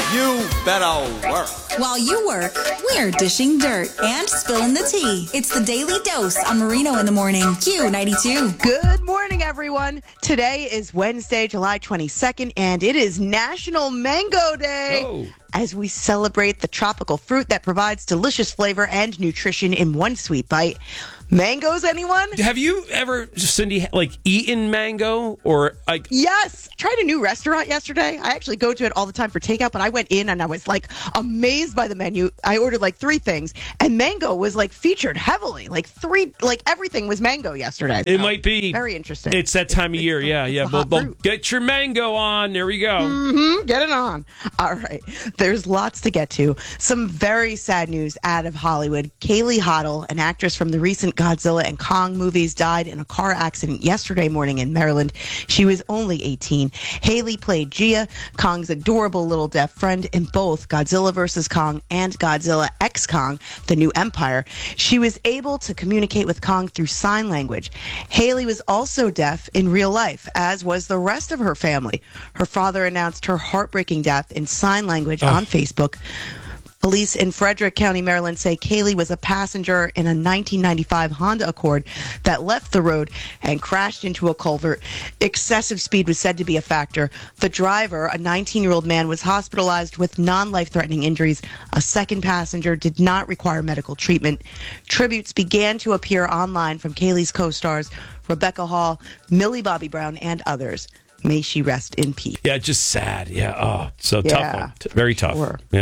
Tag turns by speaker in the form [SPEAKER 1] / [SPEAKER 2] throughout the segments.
[SPEAKER 1] You better work.
[SPEAKER 2] While you work, we're dishing dirt and spilling the tea. It's the Daily Dose on Marino in the Morning. Q92.
[SPEAKER 3] Good morning, everyone. Today is Wednesday, July 22nd, and it is National Mango Day.
[SPEAKER 4] Oh.
[SPEAKER 3] As we celebrate the tropical fruit that provides delicious flavor and nutrition in one sweet bite. Mangoes, anyone?
[SPEAKER 4] Have you ever, Cindy, eaten mango or like?
[SPEAKER 3] Yes. Tried a new restaurant yesterday. I actually go to it all the time for takeout, but I went in and I was amazed by the menu. I ordered 3 things, and mango was featured heavily. Everything was mango yesterday.
[SPEAKER 4] It might be
[SPEAKER 3] very interesting.
[SPEAKER 4] It's that time of year. Yeah. Well, get your mango on. There we go.
[SPEAKER 3] Mm-hmm. Get it on. All right. There's lots to get to. Some very sad news out of Hollywood. Kaylee Hoddle, an actress from the recent Godzilla and Kong movies, died in a car accident yesterday morning in Maryland. She was only 18. Haley played Gia, Kong's adorable little deaf friend in both Godzilla vs. Kong and Godzilla x Kong, The New Empire. She was able to communicate with Kong through sign language. Haley was also deaf in real life, as was the rest of her family. Her father announced her heartbreaking death in sign language on Facebook. Police in Frederick County, Maryland say Kaylee was a passenger in a 1995 Honda Accord that left the road and crashed into a culvert. Excessive speed was said to be a factor. The driver, a 19-year-old man, was hospitalized with non-life-threatening injuries. A second passenger did not require medical treatment. Tributes began to appear online from Kaylee's co-stars, Rebecca Hall, Millie Bobby Brown, and others. May she rest in peace.
[SPEAKER 4] Yeah, just sad. Yeah. Oh, so tough one. Very tough.
[SPEAKER 3] Sure.
[SPEAKER 4] Yeah.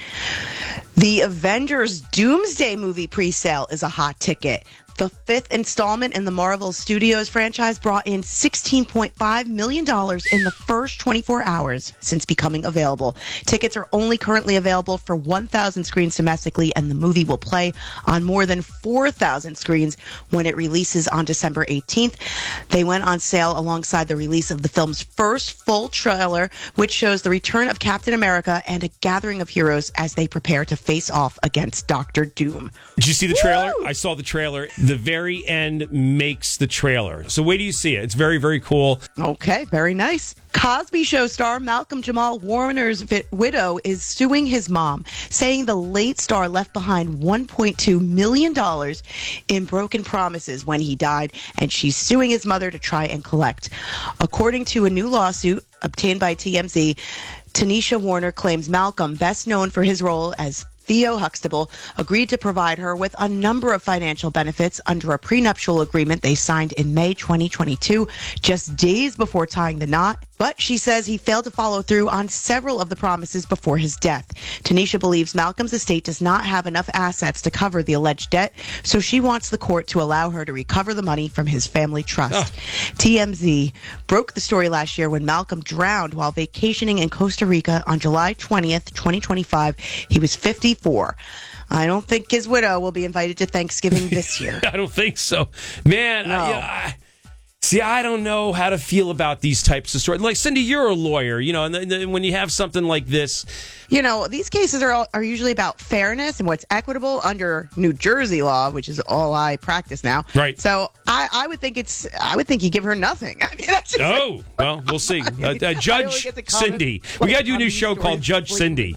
[SPEAKER 3] The Avengers Doomsday movie pre-sale is a hot ticket. The 5th installment in the Marvel Studios franchise brought in $16.5 million in the first 24 hours since becoming available. Tickets are only currently available for 1,000 screens domestically, and the movie will play on more than 4,000 screens when it releases on December 18th. They went on sale alongside the release of the film's first full trailer, which shows the return of Captain America and a gathering of heroes as they prepare to face off against Doctor Doom.
[SPEAKER 4] Did you see the trailer?
[SPEAKER 3] Woo!
[SPEAKER 4] I saw the trailer. The very end makes the trailer. So wait till you see it. It's very, very cool.
[SPEAKER 3] Okay, very nice. Cosby Show star Malcolm Jamal Warner's widow is suing his mom, saying the late star left behind $1.2 million in broken promises when he died, and she's suing his mother to try and collect. According to a new lawsuit obtained by TMZ, Tanisha Warner claims Malcolm, best known for his role as Theo Huxtable, agreed to provide her with a number of financial benefits under a prenuptial agreement they signed in May 2022, just days before tying the knot. But she says he failed to follow through on several of the promises before his death. Tanisha believes Malcolm's estate does not have enough assets to cover the alleged debt, so she wants the court to allow her to recover the money from his family trust. TMZ broke the story last year when Malcolm drowned while vacationing in Costa Rica on July 20th, 2025. He was 54. I don't think his widow will be invited to Thanksgiving this year.
[SPEAKER 4] I don't think so. Man,
[SPEAKER 3] No.
[SPEAKER 4] See, I don't know how to feel about these types of stories. Like, Cindy, you're a lawyer, and when you have something like this.
[SPEAKER 3] These cases are usually about fairness and what's equitable under New Jersey law, which is all I practice now.
[SPEAKER 4] Right.
[SPEAKER 3] So I would think you give her nothing. I mean, that's just
[SPEAKER 4] Well, we'll see. Judge
[SPEAKER 3] get to comment
[SPEAKER 4] Cindy. We got to do a new show called Judge Cindy.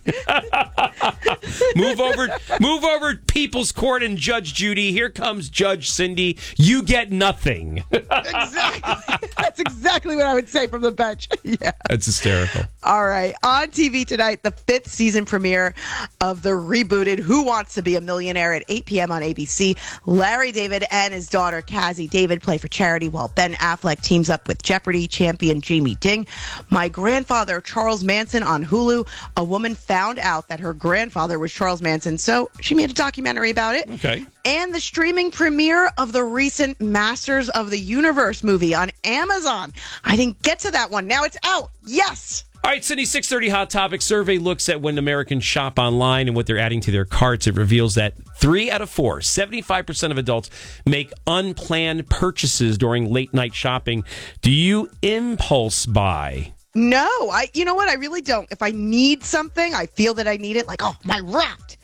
[SPEAKER 4] Move over People's Court and Judge Judy. Here comes Judge Cindy. You get nothing.
[SPEAKER 3] Exactly. That's exactly what I would say from the bench. Yeah.
[SPEAKER 4] That's hysterical.
[SPEAKER 3] All right. On TV tonight, the 5th season premiere of the rebooted Who Wants to Be a Millionaire at 8 p.m. on ABC. Larry David and his daughter, Cassie David, play for charity while Ben Affleck teams up with Jeopardy champion Jamie Ding. My Grandfather, Charles Manson on Hulu. A woman found out that her grandfather was Charles Manson, so she made a documentary about it.
[SPEAKER 4] Okay.
[SPEAKER 3] And the streaming premiere of the recent Masters of the Universe movie on Amazon. I didn't get to that one. Now it's out. Yes.
[SPEAKER 4] All right, Cindy, 6:30 Hot Topic survey looks at when Americans shop online and what they're adding to their carts. It reveals that 3 out of 4, 75% of adults make unplanned purchases during late-night shopping. Do you impulse buy?
[SPEAKER 3] No, you know what? I really don't. If I need something, I feel that I need it. Like, my Wrapped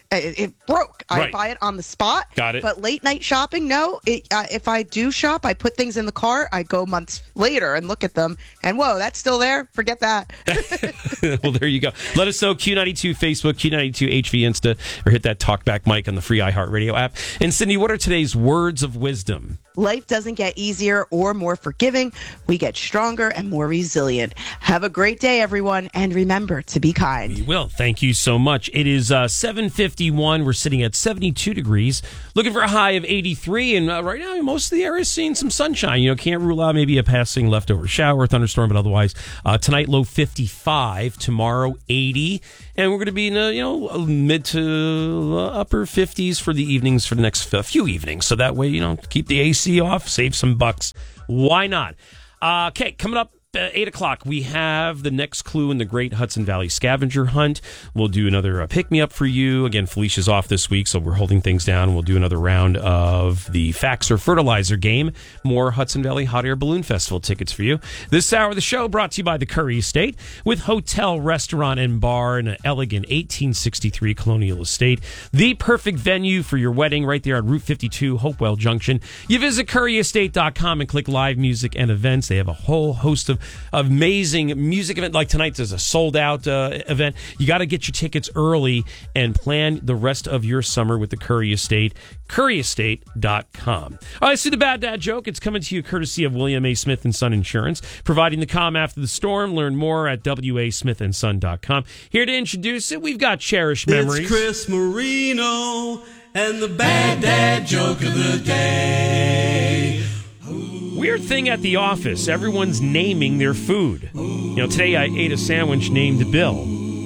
[SPEAKER 3] it broke.
[SPEAKER 4] Right.
[SPEAKER 3] I buy it on the spot.
[SPEAKER 4] Got it.
[SPEAKER 3] But late night shopping, no. If I do shop, I put things in the cart. I go months later and look at them, and whoa, that's still there. Forget that.
[SPEAKER 4] Well, there you go. Let us know. Q92 Facebook, Q92 HV Insta, or hit that talkback mic on the free iHeartRadio app. And Cindy, what are today's words of wisdom?
[SPEAKER 3] Life doesn't get easier or more forgiving. We get stronger and more resilient. Have a great day, everyone, and remember to be kind.
[SPEAKER 4] We will. Thank you so much. It is 7:51. We're sitting at 72 degrees, looking for a high of 83. And right now, most of the area is seeing some sunshine. Can't rule out maybe a passing leftover shower, thunderstorm, but otherwise, tonight low 55, tomorrow 80, and we're going to be in mid to upper 50s for the evenings for the next few evenings. So that way, keep the AC off, save some bucks. Why not? Okay, coming up. 8 o'clock, we have the next clue in the Great Hudson Valley Scavenger Hunt. We'll do another pick-me-up for you. Again, Felicia's off this week, so we're holding things down. We'll do another round of the Facts or Fertilizer game. More Hudson Valley Hot Air Balloon Festival tickets for you. This hour of the show brought to you by the Curry Estate, with hotel, restaurant, and bar in an elegant 1863 colonial estate. The perfect venue for your wedding right there on Route 52, Hopewell Junction. You visit curryestate.com and click live music and events. They have a whole host of amazing music event. Like tonight, there's a sold-out event. You got to get your tickets early and plan the rest of your summer with the Curry Estate. curryestate.com. All right, let's do the bad dad joke. It's coming to you courtesy of William A. Smith & Son Insurance, providing the calm after the storm. Learn more at wasmithandson.com. Here to introduce it, we've got Cherished Memories.
[SPEAKER 1] It's Chris Marino and the bad dad joke of the day.
[SPEAKER 4] Weird thing at the office. Everyone's naming their food. Today I ate a sandwich named Bill.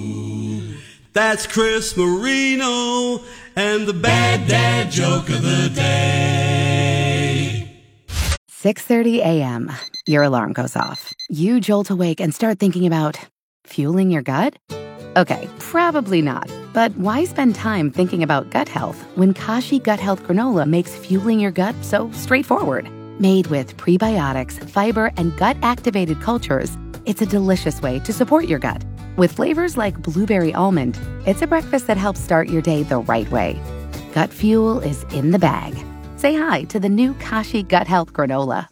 [SPEAKER 1] That's Chris Marino and the bad dad joke of the day.
[SPEAKER 5] 6:30 a.m. Your alarm goes off. You jolt awake and start thinking about fueling your gut? Okay, probably not. But why spend time thinking about gut health when Kashi Gut Health Granola makes fueling your gut so straightforward? Made with prebiotics, fiber, and gut-activated cultures, it's a delicious way to support your gut. With flavors like blueberry almond, it's a breakfast that helps start your day the right way. Gut fuel is in the bag. Say hi to the new Kashi Gut Health Granola.